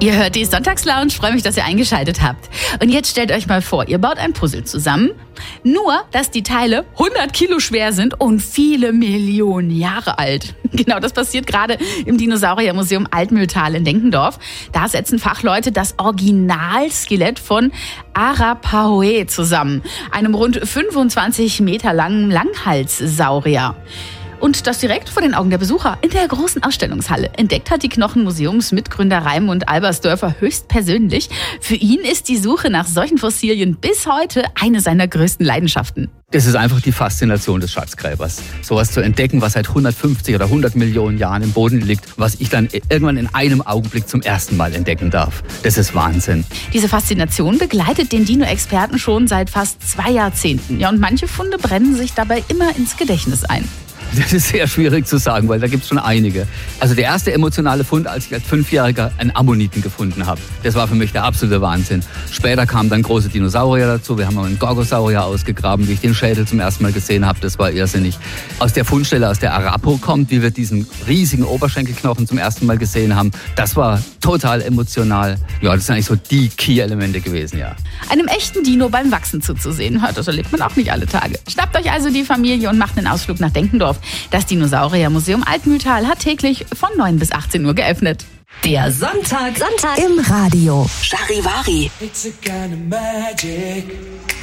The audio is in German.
Ihr hört die Sonntagslounge, freue mich, dass ihr eingeschaltet habt. Und jetzt stellt euch mal vor, ihr baut ein Puzzle zusammen, nur dass die Teile 100 Kilo schwer sind und viele Millionen Jahre alt. Genau, das passiert gerade im Dinosauriermuseum Altmühltal in Denkendorf. Da setzen Fachleute das Originalskelett von Arapahoe zusammen, einem rund 25 Meter langen Langhalssaurier. Und das direkt vor den Augen der Besucher in der großen Ausstellungshalle. Entdeckt hat die Knochenmuseumsmitgründer Raimund Albersdörfer höchstpersönlich. Für ihn ist die Suche nach solchen Fossilien bis heute eine seiner größten Leidenschaften. Das ist einfach die Faszination des Schatzgräbers. Sowas zu entdecken, was seit 150 oder 100 Millionen Jahren im Boden liegt, was ich dann irgendwann in einem Augenblick zum ersten Mal entdecken darf. Das ist Wahnsinn. Diese Faszination begleitet den Dino-Experten schon seit fast 2 Jahrzehnten. Ja, und manche Funde brennen sich dabei immer ins Gedächtnis ein. Das ist sehr schwierig zu sagen, weil da gibt es schon einige. Also der erste emotionale Fund, als ich als 5-Jähriger einen Ammoniten gefunden habe, das war für mich der absolute Wahnsinn. Später kamen dann große Dinosaurier dazu. Wir haben einen Gorgosaurier ausgegraben, wie ich den Schädel zum ersten Mal gesehen habe. Das war irrsinnig. Aus der Fundstelle, aus der Arapo kommt, wie wir diesen riesigen Oberschenkelknochen zum ersten Mal gesehen haben, das war total emotional. Ja, das sind eigentlich so die Key-Elemente gewesen, ja. Einem echten Dino beim Wachsen zuzusehen, das erlebt man auch nicht alle Tage. Schnappt euch also die Familie und macht einen Ausflug nach Denkendorf. Das Dinosauriermuseum Altmühltal hat täglich von 9 bis 18 Uhr geöffnet. Der Sonntag im Radio. Charivari. It's a kind of magic.